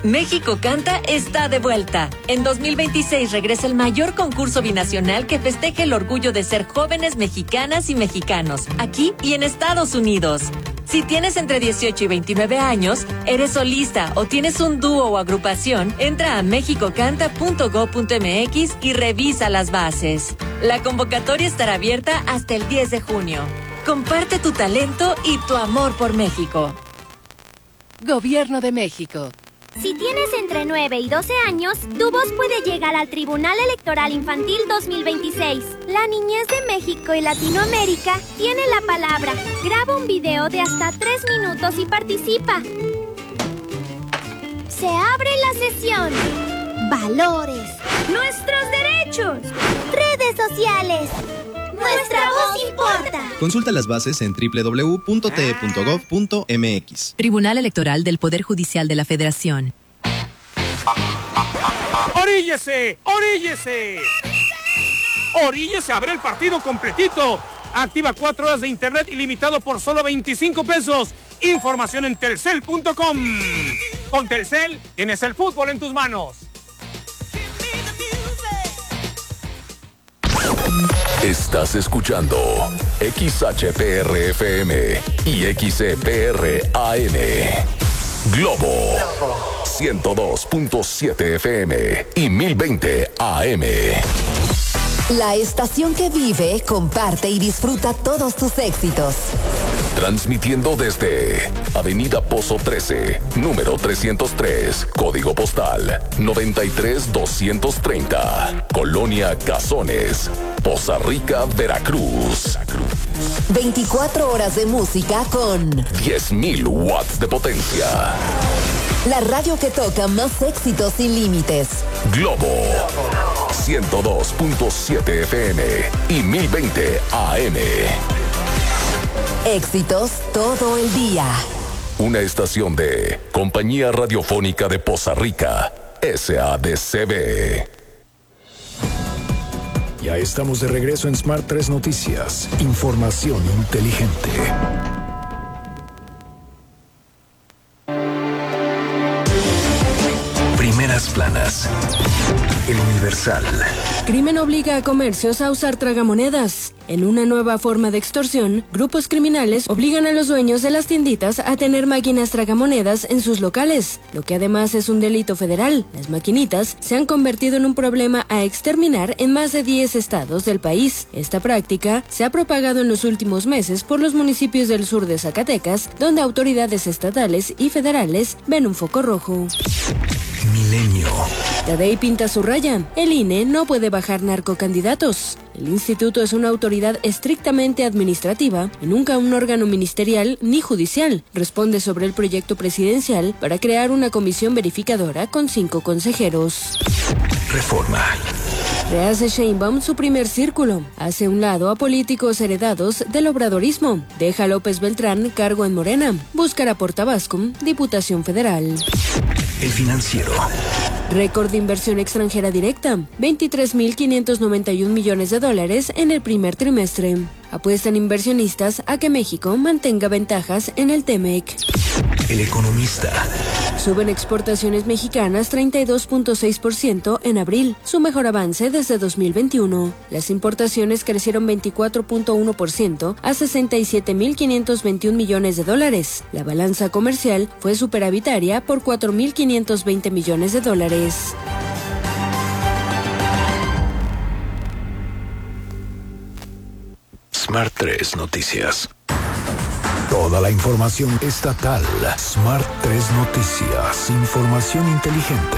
México Canta está de vuelta. En 2026 regresa el mayor concurso binacional que festeja el orgullo de ser jóvenes mexicanas y mexicanos, aquí y en Estados Unidos. Si tienes entre 18 y 29 años, eres solista o tienes un dúo o agrupación, entra a mexicocanta.go.mx y revisa las bases. La convocatoria estará abierta hasta el 10 de junio. Comparte tu talento y tu amor por México. Gobierno de México. Si tienes entre 9 y 12 años, tu voz puede llegar al Tribunal Electoral Infantil 2026. La niñez de México y Latinoamérica tiene la palabra. Graba un video de hasta 3 minutos y participa. Se abre la sesión. Valores. Nuestros derechos. Redes sociales. Nuestra voz importa. Consulta las bases en www.te.gov.mx. Tribunal Electoral del Poder Judicial de la Federación. ¡Oríllese! ¡Oríllese! ¡Oríllese! ¡Abre el partido completito! Activa 4 horas de internet ilimitado por solo 25 pesos. Información en telcel.com. Con Telcel tienes el fútbol en tus manos. Estás escuchando XHPR-FM y XCPR-AM. Globo 102.7 FM y 1020 AM. La estación que vive, comparte y disfruta todos tus éxitos. Transmitiendo desde Avenida Pozo 13, número 303, código postal 93230, Colonia Cazones, Poza Rica, Veracruz. 24 horas de música con 10.000 watts de potencia. La radio que toca más éxitos sin límites. Globo 102.7 FM y 1020 AM. Éxitos todo el día. Una estación de Compañía Radiofónica de Poza Rica, SADCB. Ya estamos de regreso en Smart 3 Noticias. Información inteligente. Primeras planas. El Universal. Crimen obliga a comercios a usar tragamonedas. En una nueva forma de extorsión, grupos criminales obligan a los dueños de las tienditas a tener máquinas tragamonedas en sus locales, lo que además es un delito federal. Las maquinitas se han convertido en un problema a exterminar en más de 10 estados del país. Esta práctica se ha propagado en los últimos meses por los municipios del sur de Zacatecas, donde autoridades estatales y federales ven un foco rojo. Milenio. Tadei pinta su raya. El INE no puede bajar narcocandidatos. El instituto es una autoridad estrictamente administrativa y nunca un órgano ministerial ni judicial. Responde sobre el proyecto presidencial para crear una comisión verificadora con 5 consejeros. Reforma. Rehace Sheinbaum su primer círculo. Hace un lado a políticos heredados del obradorismo. Deja a López Beltrán cargo en Morena. Buscará por Tabasco, Diputación Federal. El Financiero. Récord de inversión extranjera directa, 23.591 millones de dólares en el primer trimestre. Apuestan inversionistas a que México mantenga ventajas en el TEMEC. El Economista. Suben exportaciones mexicanas 32.6% en abril, su mejor avance desde 2021. Las importaciones crecieron 24.1% a 67.521 millones de dólares. La balanza comercial fue superavitaria por 4.520 millones de dólares. Smart 3 Noticias. Toda la información estatal. Smart 3 Noticias. Información inteligente.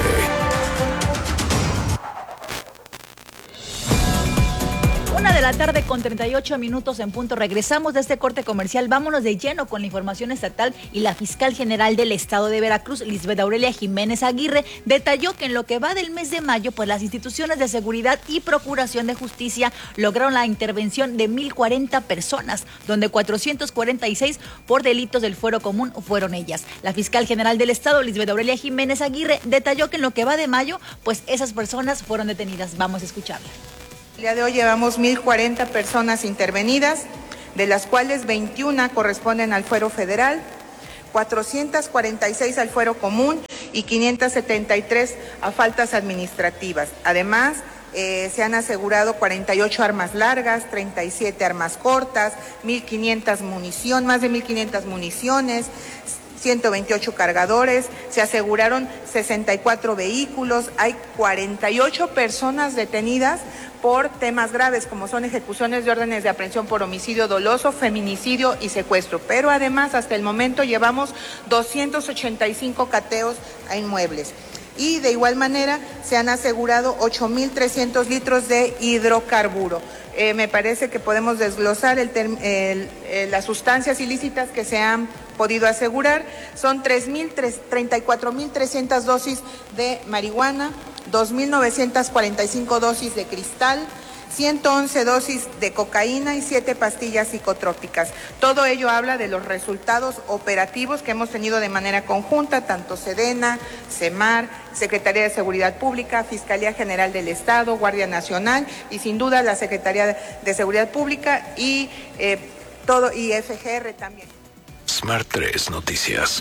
1:38 p.m. en punto. Regresamos de este corte comercial. Vámonos de lleno con la información estatal y la fiscal general del estado de Veracruz, Lisbeth Aurelia Jiménez Aguirre, detalló que en lo que va del mes de mayo, pues las instituciones de seguridad y procuración de justicia lograron la intervención de 1,040 personas, donde 446 por delitos del fuero común fueron ellas. La fiscal general del estado, Lisbeth Aurelia Jiménez Aguirre, detalló que en lo que va de mayo, pues esas personas fueron detenidas. Vamos a escucharla. El día de hoy llevamos 1,040 personas intervenidas, de las cuales 21 corresponden al fuero federal, 446 al fuero común y 573 a faltas administrativas. Además, se han asegurado 48 armas largas, 37 armas cortas, 1.500 munición, más de 1.500 municiones, 128 cargadores, se aseguraron 64 vehículos, hay 48 personas detenidas por temas graves como son ejecuciones de órdenes de aprehensión por homicidio doloso, feminicidio y secuestro. Pero además hasta el momento llevamos 285 cateos a inmuebles. Y de igual manera se han asegurado 8.300 litros de hidrocarburo. Me parece que podemos desglosar las sustancias ilícitas que se han podido asegurar. Son 34.300 dosis de marihuana, 2.945 dosis de cristal, 111 dosis de cocaína y 7 pastillas psicotrópicas. Todo ello habla de los resultados operativos que hemos tenido de manera conjunta, tanto SEDENA, SEMAR, Secretaría de Seguridad Pública, Fiscalía General del Estado, Guardia Nacional y sin duda la Secretaría de Seguridad Pública y FGR también. Smart 3 Noticias.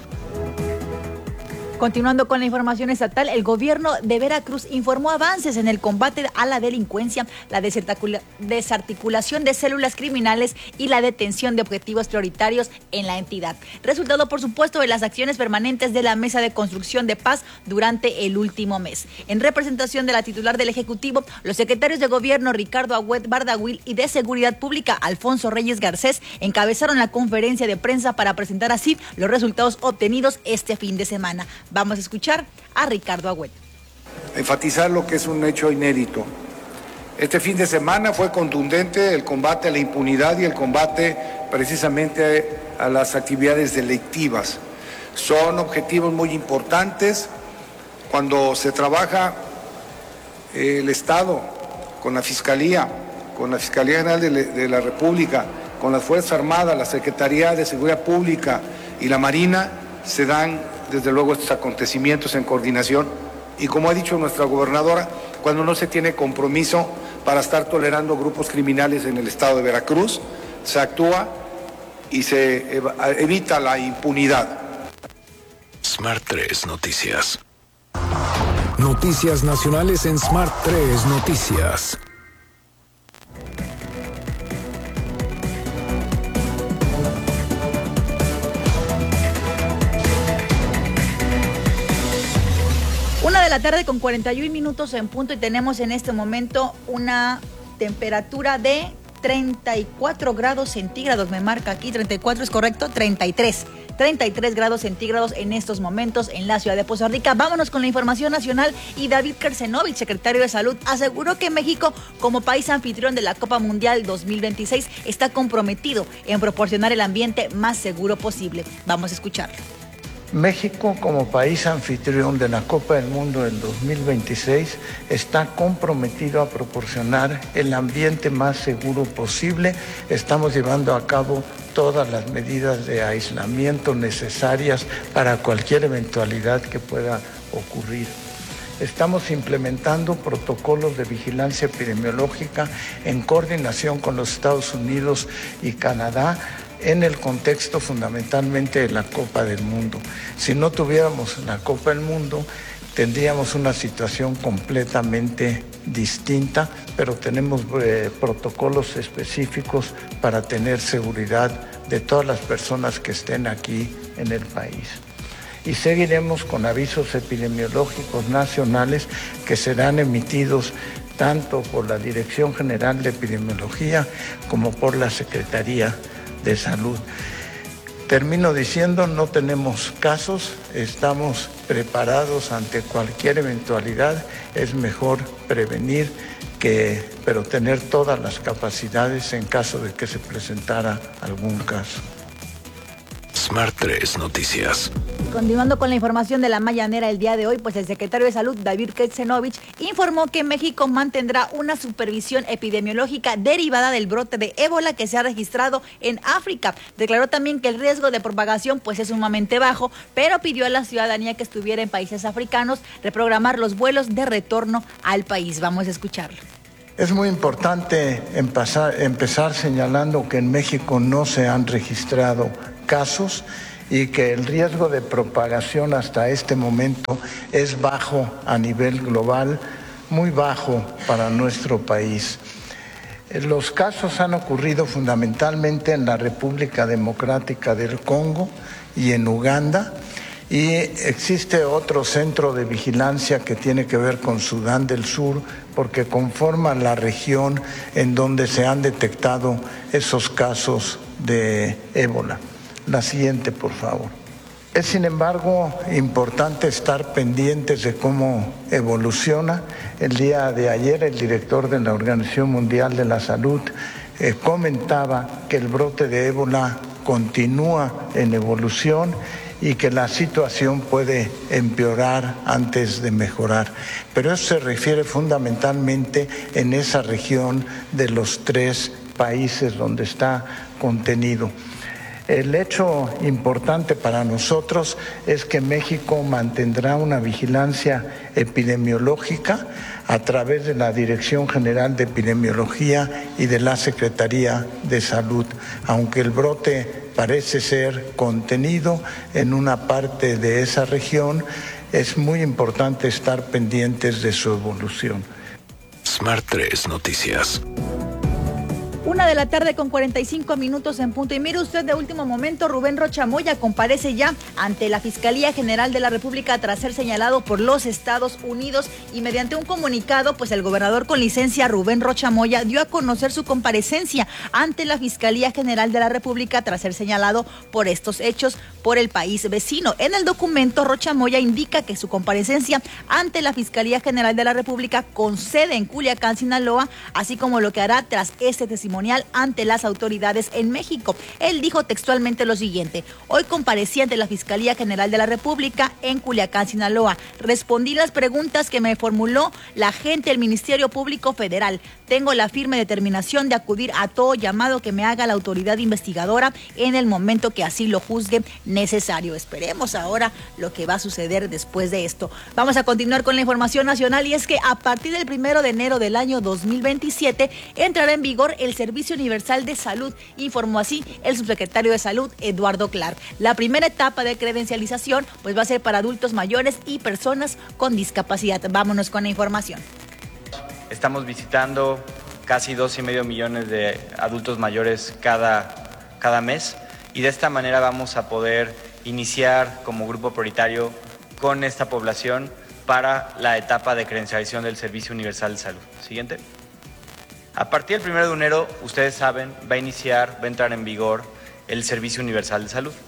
Continuando con la información estatal, el gobierno de Veracruz informó avances en el combate a la delincuencia, la desarticulación de células criminales y la detención de objetivos prioritarios en la entidad. Resultado, por supuesto, de las acciones permanentes de la Mesa de Construcción de Paz durante el último mes. En representación de la titular del Ejecutivo, los secretarios de Gobierno Ricardo Agüed Bardagüil y de Seguridad Pública Alfonso Reyes Garcés encabezaron la conferencia de prensa para presentar así los resultados obtenidos este fin de semana. Vamos a escuchar a Ricardo Agüed. Enfatizar lo que es un hecho inédito. Este fin de semana fue contundente el combate a la impunidad y el combate precisamente a las actividades delictivas. Son objetivos muy importantes cuando se trabaja el Estado con la Fiscalía General de la República, con las Fuerzas Armadas, la Secretaría de Seguridad Pública y la Marina, se dan desde luego estos acontecimientos en coordinación y como ha dicho nuestra gobernadora, cuando no se tiene compromiso para estar tolerando grupos criminales en el estado de Veracruz, se actúa y se evita la impunidad. Smart 3 Noticias. Noticias nacionales en Smart 3 Noticias. De la tarde con 41 minutos en punto y tenemos en este momento una temperatura de 34 grados centígrados, me marca aquí, 34 es correcto, 33 grados centígrados en estos momentos en la ciudad de Poza Rica. Vámonos con la información nacional y David Kersenovich, secretario de Salud, aseguró que México, como país anfitrión de la Copa Mundial 2026, está comprometido en proporcionar el ambiente más seguro posible. Vamos a escucharlo. México, como país anfitrión de la Copa del Mundo del 2026, está comprometido a proporcionar el ambiente más seguro posible. Estamos llevando a cabo todas las medidas de aislamiento necesarias para cualquier eventualidad que pueda ocurrir. Estamos implementando protocolos de vigilancia epidemiológica en coordinación con los Estados Unidos y Canadá, en el contexto fundamentalmente de la Copa del Mundo. Si no tuviéramos la Copa del Mundo, tendríamos una situación completamente distinta, pero tenemos protocolos específicos para tener seguridad de todas las personas que estén aquí en el país. Y seguiremos con avisos epidemiológicos nacionales que serán emitidos tanto por la Dirección General de Epidemiología como por la Secretaría de Salud. Termino diciendo, no tenemos casos, estamos preparados ante cualquier eventualidad, es mejor prevenir pero tener todas las capacidades en caso de que se presentara algún caso. Smart 3 Noticias. Continuando con la información de la mañanera el día de hoy, pues el secretario de Salud, David Kersenovich, informó que México mantendrá una supervisión epidemiológica derivada del brote de ébola que se ha registrado en África. Declaró también que el riesgo de propagación pues es sumamente bajo, pero pidió a la ciudadanía que estuviera en países africanos reprogramar los vuelos de retorno al país. Vamos a escucharlo. Es muy importante empezar señalando que en México no se han registrado casos y que el riesgo de propagación hasta este momento es bajo a nivel global, muy bajo para nuestro país. Los casos han ocurrido fundamentalmente en la República Democrática del Congo y en Uganda, y existe otro centro de vigilancia que tiene que ver con Sudán del Sur, porque conforman la región en donde se han detectado esos casos de ébola. La siguiente, por favor. Es, sin embargo, importante estar pendientes de cómo evoluciona. El día de ayer, el director de la Organización Mundial de la Salud comentaba que el brote de ébola continúa en evolución y que la situación puede empeorar antes de mejorar. Pero eso se refiere fundamentalmente en esa región de los 3 países donde está contenido. El hecho importante para nosotros es que México mantendrá una vigilancia epidemiológica a través de la Dirección General de Epidemiología y de la Secretaría de Salud, aunque el brote parece ser contenido en una parte de esa región, es muy importante estar pendientes de su evolución. Smart 3 Noticias. 1:45 p.m. en punto. Y mire usted, de último momento, Rubén Rocha Moya comparece ya ante la Fiscalía General de la República tras ser señalado por los Estados Unidos, y mediante un comunicado, pues el gobernador con licencia Rubén Rocha Moya dio a conocer su comparecencia ante la Fiscalía General de la República tras ser señalado por estos hechos por el país vecino. En el documento, Rocha Moya indica que su comparecencia ante la Fiscalía General de la República con sede en Culiacán, Sinaloa, así como lo que hará tras este testimonio ante las autoridades en México. Él dijo textualmente lo siguiente: hoy comparecí ante la Fiscalía General de la República en Culiacán, Sinaloa. Respondí las preguntas que me formuló la gente del Ministerio Público Federal. Tengo la firme determinación de acudir a todo llamado que me haga la autoridad investigadora en el momento que así lo juzgue necesario. Esperemos ahora lo que va a suceder después de esto. Vamos a continuar con la información nacional, y es que a partir del 1 de enero del año 2027 entrará en vigor el Servicio Universal de Salud, informó así el subsecretario de Salud, Eduardo Clark. La primera etapa de credencialización pues va a ser para adultos mayores y personas con discapacidad. Vámonos con la información. Estamos visitando casi 2.5 millones de adultos mayores cada mes, y de esta manera vamos a poder iniciar como grupo prioritario con esta población para la etapa de credencialización del Servicio Universal de Salud. Siguiente. A partir del 1 de enero, ustedes saben, va a entrar en vigor el Servicio Universal de Salud.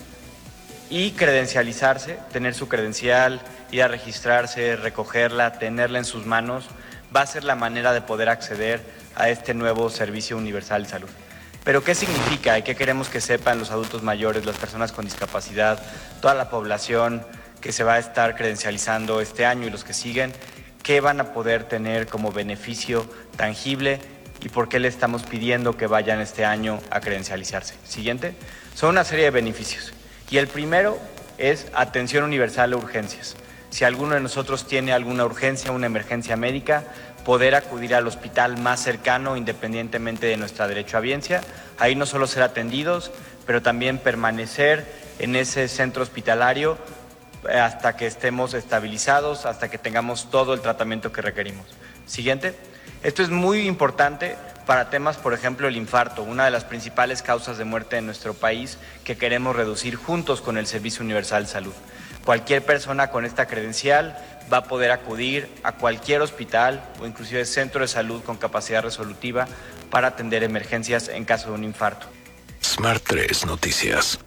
Y credencializarse, tener su credencial, ir a registrarse, recogerla, tenerla en sus manos, va a ser la manera de poder acceder a este nuevo Servicio Universal de Salud. Pero ¿qué significa y qué queremos que sepan los adultos mayores, las personas con discapacidad, toda la población que se va a estar credencializando este año y los que siguen? ¿Qué van a poder tener como beneficio tangible y por qué le estamos pidiendo que vayan este año a credencializarse? Siguiente. Son una serie de beneficios. Y el primero es atención universal a urgencias. Si alguno de nosotros tiene alguna urgencia, una emergencia médica, poder acudir al hospital más cercano independientemente de nuestra derechohabiencia. Ahí no solo ser atendidos, pero también permanecer en ese centro hospitalario hasta que estemos estabilizados, hasta que tengamos todo el tratamiento que requerimos. Siguiente. Esto es muy importante para temas, por ejemplo, el infarto, una de las principales causas de muerte en nuestro país que queremos reducir juntos con el Servicio Universal de Salud. Cualquier persona con esta credencial va a poder acudir a cualquier hospital o inclusive centro de salud con capacidad resolutiva para atender emergencias en caso de un infarto. Smart 3 Noticias.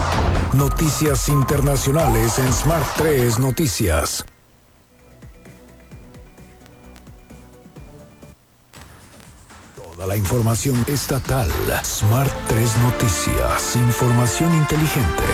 Noticias internacionales en Smart 3 Noticias. Toda la información estatal. Smart 3 Noticias. Información inteligente.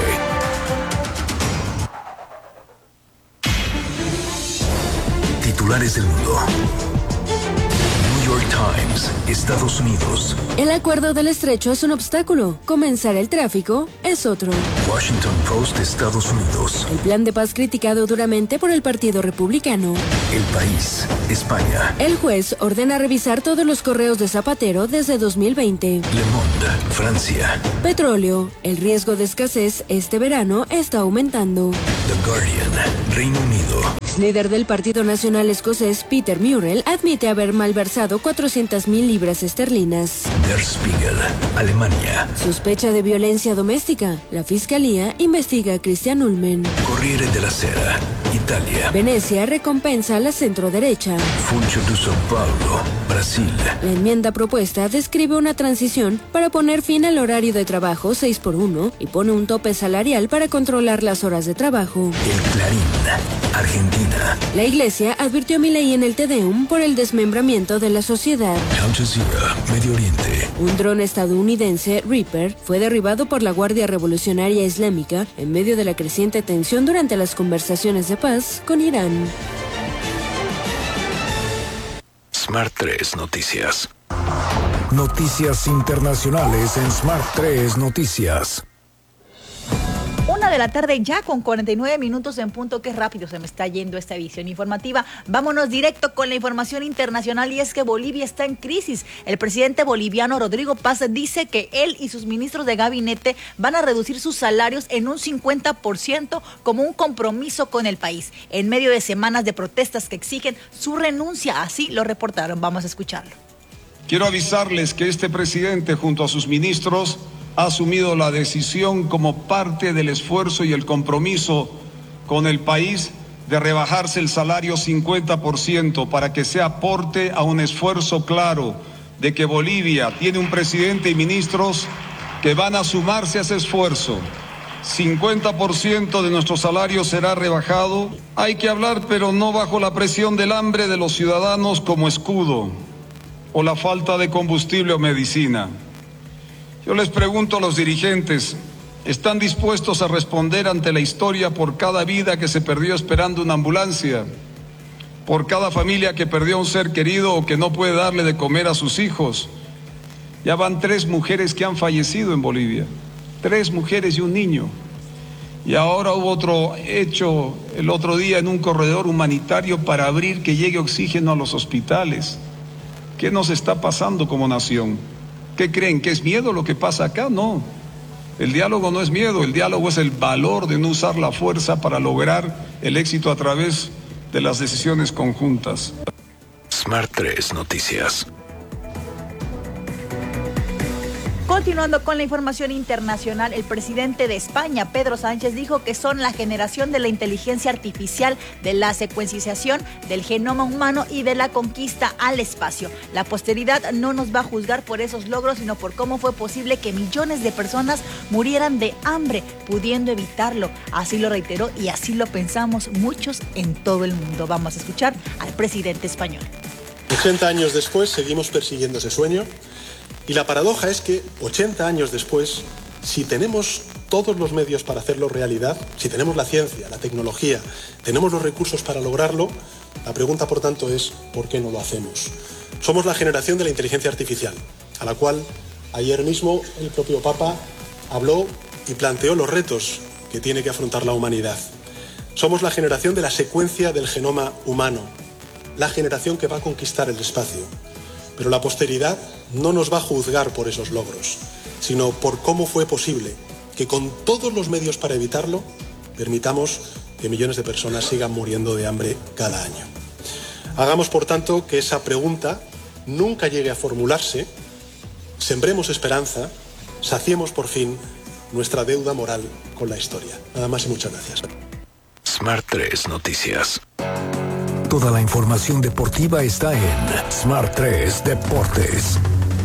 Titulares del mundo. New York Times, Estados Unidos. El acuerdo del estrecho es un obstáculo. Comenzar el tráfico es otro. Washington Post, Estados Unidos. El plan de paz criticado duramente por el Partido Republicano. El País, España. El juez ordena revisar todos los correos de Zapatero desde 2020. Le Monde, Francia. Petróleo. El riesgo de escasez este verano está aumentando. The Guardian, Reino Unido. Líder del Partido Nacional Escocés, Peter Murrell, admite haber malversado 400.000 libras esterlinas. Der Spiegel, Alemania. Sospecha de violencia doméstica. La Fiscalía investiga a Christian Ulmen. Corriere della Sera, Italia. Venecia recompensa a la centroderecha. Funcho de São Paulo, Brasil. La enmienda propuesta describe una transición para poner fin al horario de trabajo 6x1 y pone un tope salarial para controlar las horas de trabajo. El Clarín, Argentina. La Iglesia advirtió a Milei en el Te Deum por el desmembramiento de la sociedad. Al Jazeera, Medio Oriente. Un dron estadounidense, Reaper, fue derribado por la Guardia Revolucionaria Islámica en medio de la creciente tensión durante las conversaciones de paz con Irán. Smart 3 Noticias. Noticias internacionales en Smart 3 Noticias. 1:00 PM ya con 49 minutos en punto. Qué rápido se me está yendo esta edición informativa. Vámonos directo con la información internacional y es que Bolivia está en crisis. El presidente boliviano Rodrigo Paz dice que él y sus ministros de gabinete van a reducir sus salarios en un 50% como un compromiso con el país, en medio de semanas de protestas que exigen su renuncia. Así lo reportaron. Vamos a escucharlo. Quiero avisarles que este presidente junto a sus ministros ha asumido la decisión como parte del esfuerzo y el compromiso con el país de rebajarse el salario 50% para que se aporte a un esfuerzo claro de que Bolivia tiene un presidente y ministros que van a sumarse a ese esfuerzo. 50% de nuestro salario será rebajado. Hay que hablar, pero no bajo la presión del hambre de los ciudadanos como escudo o la falta de combustible o medicina. Yo les pregunto a los dirigentes, ¿están dispuestos a responder ante la historia por cada vida que se perdió esperando una ambulancia? ¿Por cada familia que perdió a un ser querido o que no puede darle de comer a sus hijos? Ya van 3 mujeres que han fallecido en Bolivia, 3 mujeres y un niño. Y ahora hubo otro hecho el otro día en un corredor humanitario para abrir que llegue oxígeno a los hospitales. ¿Qué nos está pasando como nación? ¿Qué creen? ¿Que es miedo lo que pasa acá? No. El diálogo no es miedo, el diálogo es el valor de no usar la fuerza para lograr el éxito a través de las decisiones conjuntas. Smart 3 Noticias. Continuando con la información internacional, el presidente de España, Pedro Sánchez, dijo que son la generación de la inteligencia artificial, de la secuenciación del genoma humano y de la conquista al espacio. La posteridad no nos va a juzgar por esos logros, sino por cómo fue posible que millones de personas murieran de hambre, pudiendo evitarlo. Así lo reiteró y así lo pensamos muchos en todo el mundo. Vamos a escuchar al presidente español. 80 años después seguimos persiguiendo ese sueño. Y la paradoja es que 80 años después, si tenemos todos los medios para hacerlo realidad, si tenemos la ciencia, la tecnología, tenemos los recursos para lograrlo, la pregunta, por tanto, es ¿por qué no lo hacemos? Somos la generación de la inteligencia artificial, a la cual ayer mismo el propio Papa habló y planteó los retos que tiene que afrontar la humanidad. Somos la generación de la secuencia del genoma humano, la generación que va a conquistar el espacio. Pero la posteridad no nos va a juzgar por esos logros, sino por cómo fue posible que con todos los medios para evitarlo, permitamos que millones de personas sigan muriendo de hambre cada año. Hagamos, por tanto, que esa pregunta nunca llegue a formularse, sembremos esperanza, saciemos por fin nuestra deuda moral con la historia. Nada más y muchas gracias. Smart 3 Noticias. Toda la información deportiva está en Smart 3 Deportes.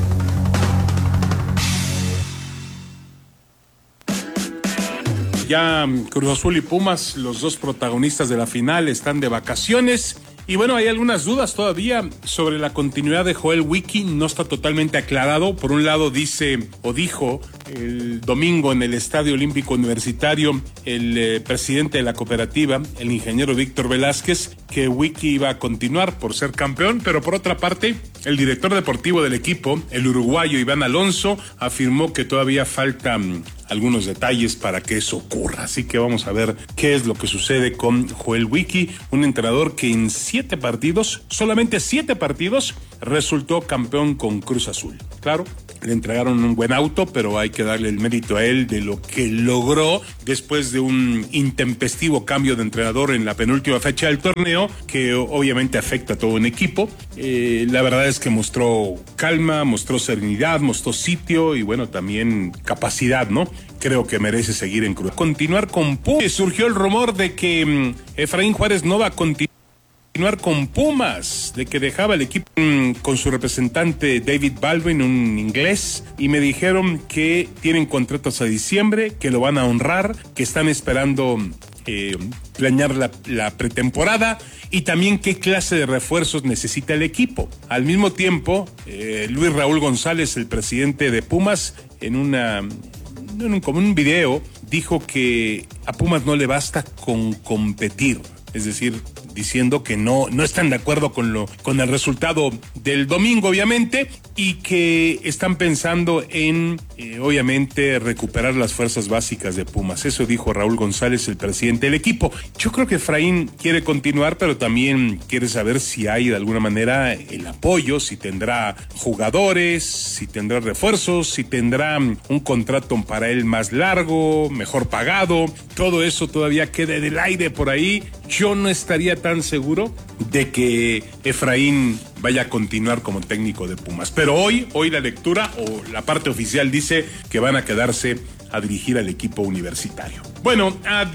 Ya Cruz Azul y Pumas, los dos protagonistas de la final, están de vacaciones. Y bueno, hay algunas dudas todavía sobre la continuidad de Joel Wiki. No está totalmente aclarado. Por un lado dice o dijo el domingo en el Estadio Olímpico Universitario el presidente de la cooperativa, el ingeniero Víctor Velázquez, que Wiki iba a continuar por ser campeón, pero por otra parte, el director deportivo del equipo, el uruguayo Iván Alonso, afirmó que todavía faltan algunos detalles para que eso ocurra. Así que vamos a ver qué es lo que sucede con Joel Wiki, un entrenador que en 7 partidos, solamente 7 partidos, resultó campeón con Cruz Azul. Claro, le entregaron un buen auto, pero hay que darle el mérito a él de lo que logró después de un intempestivo cambio de entrenador en la penúltima fecha del torneo, que obviamente afecta a todo un equipo. La verdad es que mostró calma, mostró serenidad, mostró sitio y bueno, también capacidad, ¿no? Creo que merece seguir en Cruz. Continuar con Pumas. Surgió el rumor de que Efraín Juárez no va a continuar con Pumas, de que dejaba el equipo con su representante David Baldwin, un inglés, y me dijeron que tienen contratos a diciembre, que lo van a honrar, que están esperando planear la pretemporada y también qué clase de refuerzos necesita el equipo. Al mismo tiempo, Luis Raúl González, el presidente de Pumas, en un video, dijo que a Pumas no le basta con competir, es decir, diciendo que no están de acuerdo con el resultado del domingo, obviamente, y que están pensando en, obviamente, recuperar las fuerzas básicas de Pumas. Eso dijo Raúl González, el presidente del equipo. Yo creo que Efraín quiere continuar, pero también quiere saber si hay de alguna manera el apoyo, si tendrá jugadores, si tendrá refuerzos, si tendrá un contrato para él más largo, mejor pagado. Todo eso todavía queda en el aire por ahí. Yo no estaría tan seguro de que Efraín vaya a continuar como técnico de Pumas. Pero hoy la lectura o la parte oficial dice que van a quedarse a dirigir al equipo universitario. Bueno, a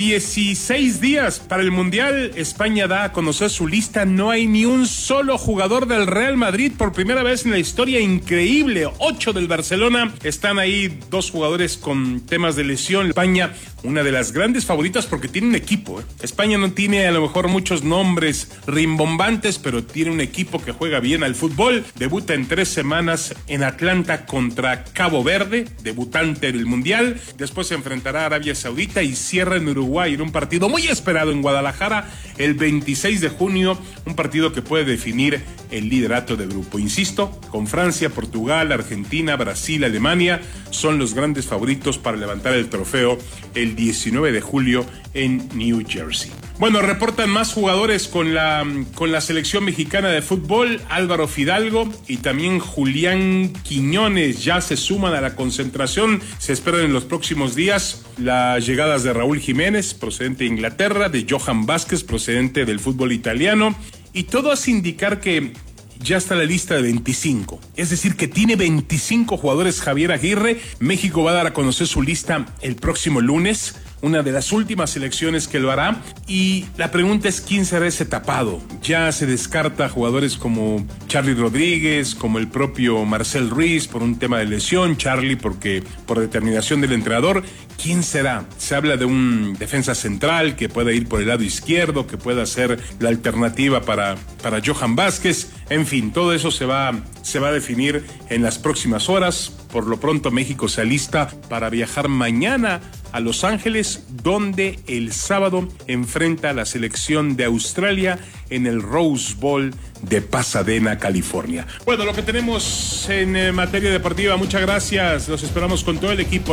16 días para el Mundial, España da a conocer su lista. No hay ni un solo jugador del Real Madrid por primera vez en la historia. Increíble. 8 del Barcelona. Están ahí 2 jugadores con temas de lesión. España, una de las grandes favoritas porque tiene un equipo. España no tiene a lo mejor muchos nombres rimbombantes, pero tiene un equipo que juega bien al fútbol. Debuta en 3 semanas en Atlanta contra Cabo Verde, debutante del Mundial. Después se enfrentará a Arabia Saudita y cierra en Uruguay en un partido muy esperado en Guadalajara el 26 de junio, un partido que puede definir el liderato de grupo. Insisto, con Francia, Portugal, Argentina, Brasil, Alemania son los grandes favoritos para levantar el trofeo el 19 de julio en New Jersey. Bueno, reportan más jugadores con la selección mexicana de fútbol. Álvaro Fidalgo y también Julián Quiñones ya se suman a la concentración. Se esperan en los próximos días las llegadas de Raúl Jiménez, procedente de Inglaterra, de Johan Vázquez, procedente del fútbol italiano, y todo hace indicar que ya está la lista de 25. Es decir, que tiene 25 jugadores Javier Aguirre. México va a dar a conocer su lista el próximo lunes, una de las últimas selecciones que lo hará. Y la pregunta es, ¿quién será ese tapado? Ya se descarta jugadores como Charly Rodríguez, como el propio Marcel Ruiz por un tema de lesión, Charly porque por determinación del entrenador. ¿Quién será? Se habla de un defensa central que pueda ir por el lado izquierdo, que pueda ser la alternativa para Johan Vázquez. En fin, todo eso se va a definir en las próximas horas. Por lo pronto, México se alista para viajar mañana a Los Ángeles, donde el sábado enfrenta a la selección de Australia en el Rose Bowl de Pasadena, California. Bueno, lo que tenemos en materia deportiva, muchas gracias. Los esperamos con todo el equipo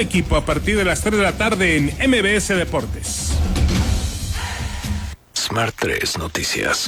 a partir de las 3 de la tarde en MBS Deportes. Smart 3 Noticias.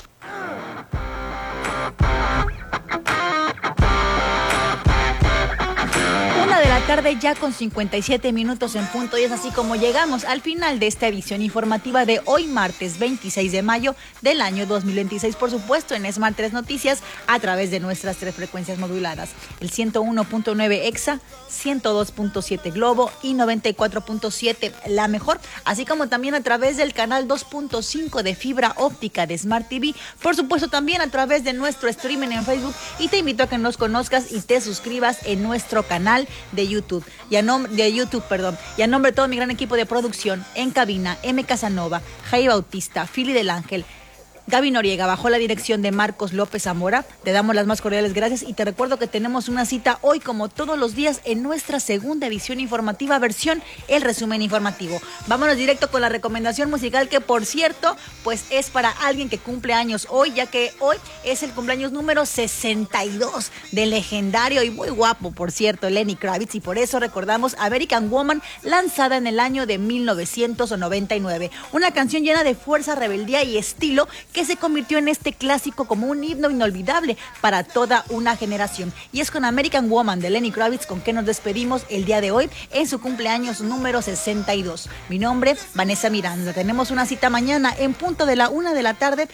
Tarde ya con 57 minutos en punto, y es así como llegamos al final de esta edición informativa de hoy martes 26 de mayo del año 2026, por supuesto en Smart 3 Noticias a través de nuestras 3 frecuencias moduladas, el 101.9 EXA, 102.7 Globo y 94.7 La Mejor, así como también a través del canal 2.5 de fibra óptica de Smart TV, por supuesto también a través de nuestro streaming en Facebook, y te invito a que nos conozcas y te suscribas en nuestro canal de YouTube. Y a nombre de todo mi gran equipo de producción, en cabina, M. Casanova, Jai Bautista, Fili del Ángel, Gaby Noriega, bajo la dirección de Marcos López Zamora, te damos las más cordiales gracias y te recuerdo que tenemos una cita hoy, como todos los días, en nuestra segunda edición informativa, versión El Resumen Informativo. Vámonos directo con la recomendación musical, que por cierto, pues es para alguien que cumple años hoy, ya que hoy es el cumpleaños número 62 del legendario y muy guapo, por cierto, Lenny Kravitz, y por eso recordamos American Woman, lanzada en el año de 1999. Una canción llena de fuerza, rebeldía y estilo que se convirtió en este clásico como un himno inolvidable para toda una generación. Y es con American Woman de Lenny Kravitz con que nos despedimos el día de hoy en su cumpleaños número 62. Mi nombre, Vanessa Miranda. Tenemos una cita mañana en punto de la 1 de la tarde